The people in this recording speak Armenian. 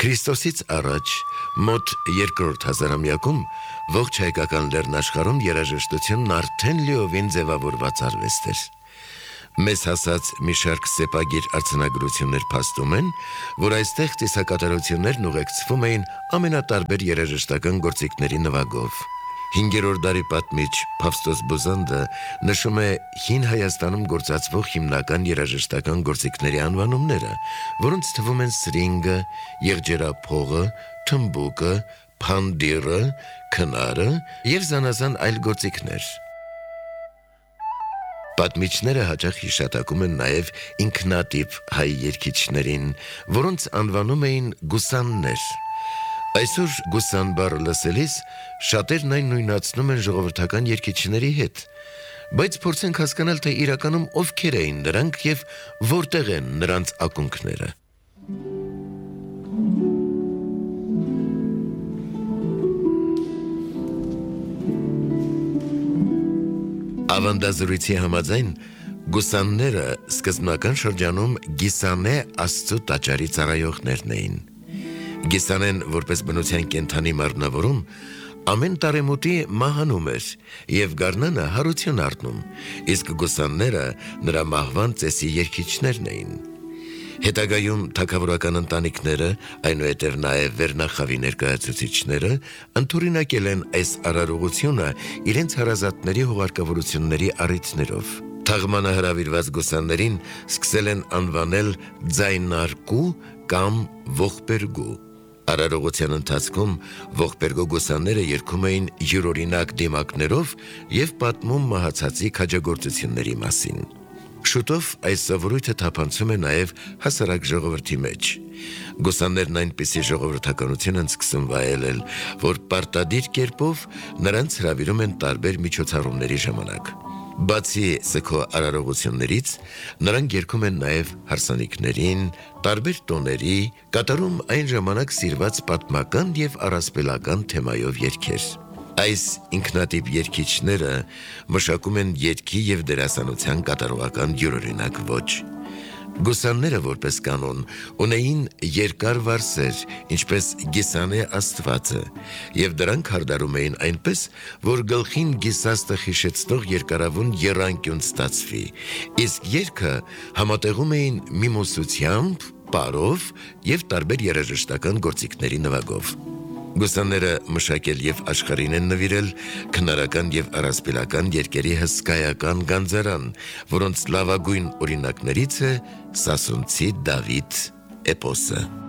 Քրիստոսից առաջ մոտ 2-րդ հազարամյակում ողջ հայկական լեռնաշխարհում երաժշտությունն արդեն լիովին ձևավորված արվեստ էր։ Մեզ հասած մի շարք սեպագիր արձանագրություններ փաստում են, որ այստեղ ծիսակատարություններն ուղեկցվում էին ամենատարբեր երաժշտական գործիքների նվագով։ 5-րդ դարի պատմիչ Փավստոս Բոզանդը նշում է հին Հայաստանում գործածվող հիմնական երաժշտական գործիքների անվանումները, որոնց թվում են սրինգը, եղջերափողը, թմբուկը, փանդիրը, քնարը եւ զանազան այլ գործիքներ։ Պատմիչները հաճախ հիշատակում են նաև ինքնատիպ հայ երգիչներին, որոնց անվանում էին գուսաններ։ Այսօր գուսան բառը լսելիս շատերն այն նույնացնում են ժողովրդական երգիչների հետ, բայց փորձենք հասկանալ, թե իրականում ովքեր էին նրանք եւ որտեղ են նրանց ակունքները։ Ավանդազրույցի համաձայն գուսանները սկզբնական շրջանում գիսանե աստծո տաճարի ծառայողներն էին։ Գիսանեն որպես բնության կենդանի մարմնավորում ամեն տարեմուտի մահանում էր եւ գարնանը հարություն առնում, իսկ գուսանները նրա մահվան ծեսի երգիչներն էին։ Հետագայում թագավորական ընտանիքները, այնուհետև նաև վերնախավի ներկայացուցիչները ընդօրինակել են այս արարողությունը իրենց հարազատների հուղարկավորությունների առիթներով։ Թաղմանը հրավիրված գուսաններին սկսել են անվանել ձայնարկու կամ ողբերգու։ Արարողության ընթացքում ողբերգո գուսանները երգում էին յուրօրինակ դիմակներով եւ պատմում մահացածի քաջագործությունների մասին։ Շուտով այս սովորույթը թափանցում է նաև հասարակ ժողովրդի մեջ։ Գուսաններն այնպիսի ժողովրդականություն են սկսում վայելել, որ պարտադիր կերպով նրանց հրավիրում են տարբեր միջոցառումների ժամանակ։ Բացի սգո արարողություններից, նրանք երգում են նաև հարսանիքներին, տարբեր տոների, կատարում այն ժամանակ սիրված պատմական եւ առասպելական թեմայով երգեր։ Այս ինքնատիպ երգիչները մշակում են երգի եւ դերասանության կատարողական յուրօրինակ ոճ։ Գուսանները որպես կանոն ունեին երկար վարսեր, ինչպես գիսանե աստվածը, եւ դրանք հարդարում էին այնպես, որ գլխին գիսաստը հիշեցնող երկարավուն եռանկյուն ստացվի, իսկ երգը համատեղում էին միմոսությամբ, պարով եւ տարբեր երաժշտական գործիքների նվագով։ Գուսանները մշակել եւ աշխարհին են նվիրել քնարական եւ առասպելական երգերի հսկայական գանձարան, որոնց լավագույն օրինակներից է Սասունցի Դավիթ էպոսը։